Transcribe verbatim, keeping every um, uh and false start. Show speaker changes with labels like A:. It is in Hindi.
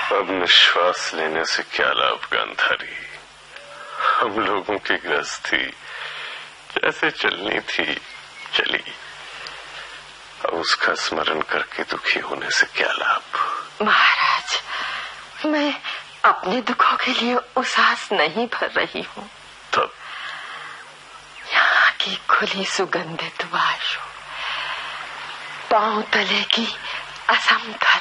A: अब निश्वास लेने से क्या लाभ गांधारी। हम लोगों की गृहस्थी जैसे चलनी थी चली, अब उसका स्मरण करके दुखी होने से क्या लाभ।
B: महाराज, मैं अपने दुखों के लिए उसास नहीं भर रही हूँ।
A: तब
B: यहाँ की खुली सुगंधित वायु, पांव तले की असंख्य